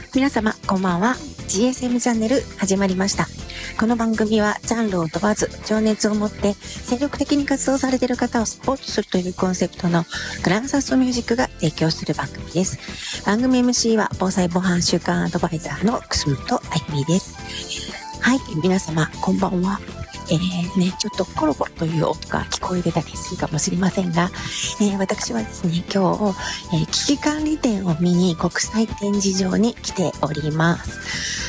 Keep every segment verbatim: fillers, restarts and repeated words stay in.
皆様こんばんは。 ジーエスエム チャンネル始まりました。この番組はジャンルを問わず情熱を持って精力的に活動されている方をサポートするというコンセプトのグランサストミュージックが提供する番組です。番組 エムシー は防災防犯週間アドバイザーの楠本あゆみです。はい、皆様こんばんは。えーね、ちょっとコロコロという音が聞こえてたりするかもしれませんが、えー、私はですね、今日、えー、危機管理展を見に国際展示場に来ております。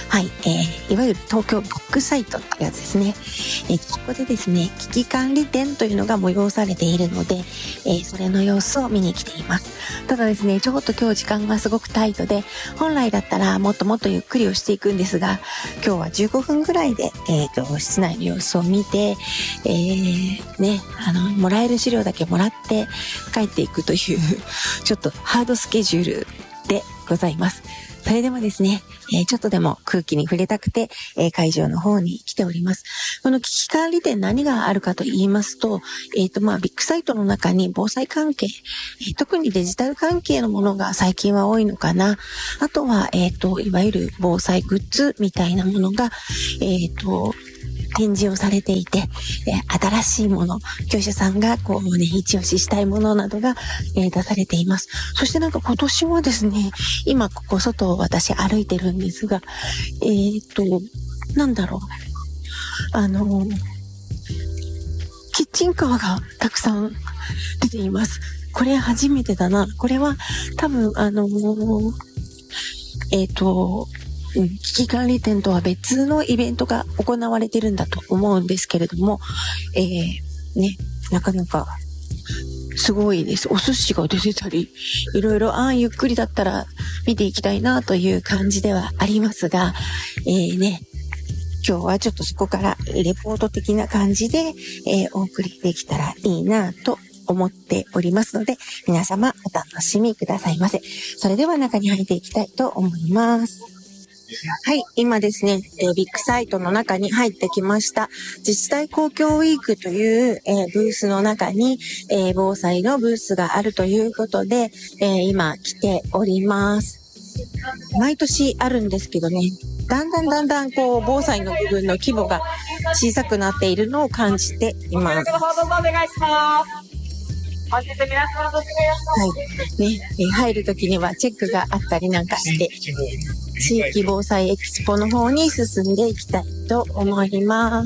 はい、えー、いわゆる東京ブックサイトってやつですね。えー、ここでですね、危機管理展というのが催されているので、えー、それの様子を見に来ています。ただですね、ちょっと今日時間がすごくタイトで、本来だったらもっともっとゆっくりをしていくんですが、今日はじゅうごふんぐらいで、えーと、室内の様子を見て、えー、ね、あの、もらえる資料だけもらって帰っていくという、ちょっとハードスケジュールでございます。それでもですね、えー、ちょっとでも空気に触れたくて、えー、会場の方に来ております。この危機管理展何があるかと言いますと、えっと、まあ、ビッグサイトの中に防災関係、えー、特にデジタル関係のものが最近は多いのかな。あとは、えっと、いわゆる防災グッズみたいなものが、えっと、展示をされていて、えー、新しいもの、業者さんがこうね、一押ししたいものなどが、えー、出されています。そしてなんか今年はですね、今ここ外を私歩いてるんですが、えー、っと、なんだろう、あの、キッチンカーがたくさん出ています。これ初めてだな。これは多分あの、えー、っと、危機管理展とは別のイベントが行われてるんだと思うんですけれども、えー、ね、なかなかすごいです。お寿司が出てたり、いろいろ、ああ、ゆっくりだったら見ていきたいなという感じではありますが、えー、ね、今日はちょっとそこからレポート的な感じで、えー、お送りできたらいいなと思っておりますので、皆様お楽しみくださいませ。それでは中に入っていきたいと思います。はい、今ですね、えー、ビッグサイトの中に入ってきました。自治体公共ウィークという、えー、ブースの中に、えー、防災のブースがあるということで、えー、今来ております。毎年あるんですけどね、だんだんだんだんこう防災の部分の規模が小さくなっているのを感じています。はいね、えー、入るときにはチェックがあったりなんかして、地域防災エキスポの方に進んでいきたいと思います。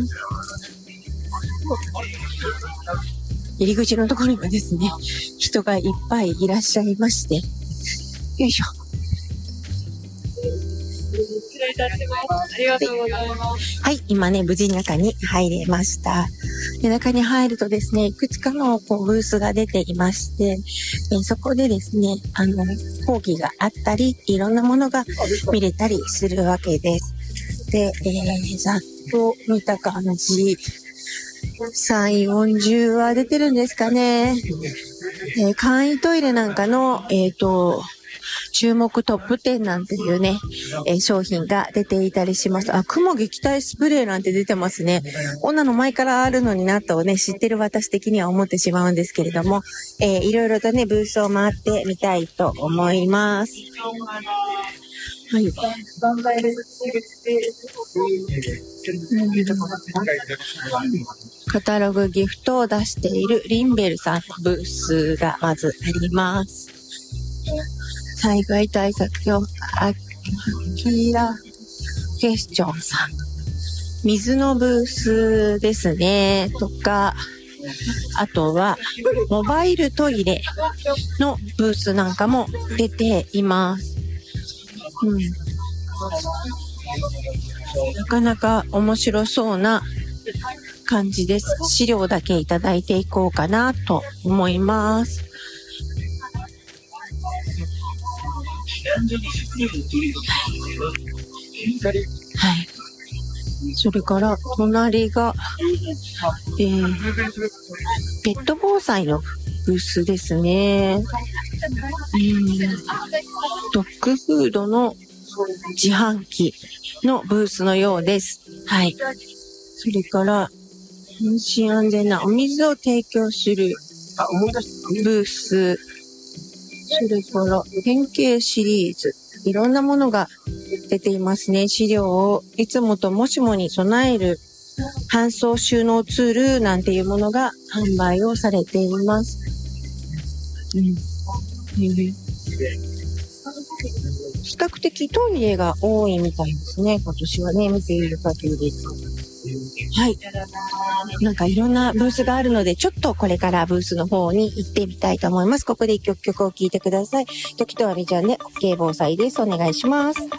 入り口のところにはですね、人がいっぱいいらっしゃいまして、よいしょ。失礼いたします。ありがとうございます。はい、今ね、無事中に入れました。で、中に入るとですね、いくつかのこうブースが出ていまして、えー、そこでですね、あの、講義があったり、いろんなものが見れたりするわけです。で、えー、ざっと見た感じ、さん、よんじゅうは出てるんですかね。えー、簡易トイレなんかの、えっと、注目トップじゅうなんていうね、えー、商品が出ていたりします。あ、雲撃退スプレーなんて出てますね。こんなの前からあるのになとね、知ってる私的には思ってしまうんですけれども、えー、いろいろとね、ブースを回ってみたいと思います。はい。カタログギフトを出しているリンベルさんのブースがまずあります。災害対策協会、アキラクエスチョンさん。水のブースですね。とか、あとは、モバイルトイレのブースなんかも出ています。うん。なかなか面白そうな感じです。資料だけいただいていこうかなと思います。はい。それから隣が、えー、ペット防災のブースですね。うん、ドッグフードの自販機のブースのようです。はい。それから安心安全なお水を提供するブース。それから変形シリーズ。いろんなものが出ていますね。資料をいつもともしもに備える搬送収納ツールなんていうものが販売をされています。うん、比較的トイレが多いみたいですね。今年はね、見ている限りです。はい。なんかいろんなブースがあるので、ちょっとこれからブースの方に行ってみたいと思います。ここで一曲曲を聴いてください。時とわみちゃんで OK 防災です。お願いします。